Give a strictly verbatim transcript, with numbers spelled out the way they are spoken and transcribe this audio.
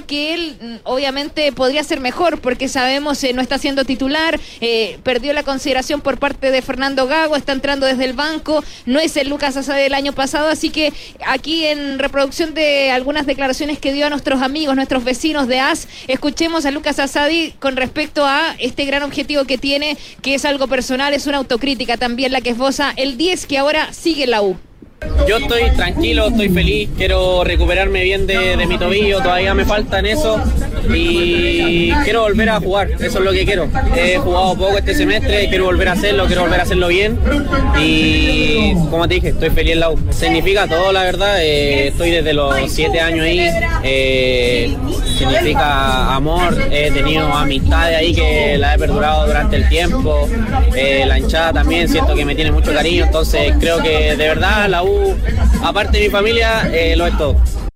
que él mm, obviamente podría ser mejor, porque sabemos eh, no está siendo titular, eh, perdió la consideración por parte de Fernando Gago, está entrando desde el banco, no es el Lucas Asadi del año pasado, así que aquí en reproducción de algunas declaraciones que dio a nuestros amigos, nuestros vecinos de A S, escuchemos a Lucas Asadi con respecto a este gran objetivo que tiene, que es algo personal, es una autocrítica también la que esboza el diez que ahora sigue en la U. Yo estoy tranquilo, estoy feliz, quiero recuperarme bien de, de mi tobillo, todavía me falta en eso y quiero volver a jugar, eso es lo que quiero. He jugado poco este semestre, quiero volver a hacerlo, quiero volver a hacerlo bien y como te dije, estoy feliz en la U. Significa todo, la verdad, eh, estoy desde los siete años ahí, eh, significa amor, he tenido amistades ahí que la he perdurado durante el tiempo, eh, la hinchada también siento que me tiene mucho cariño, entonces creo que de verdad la U, aparte de mi familia, eh, lo es todo.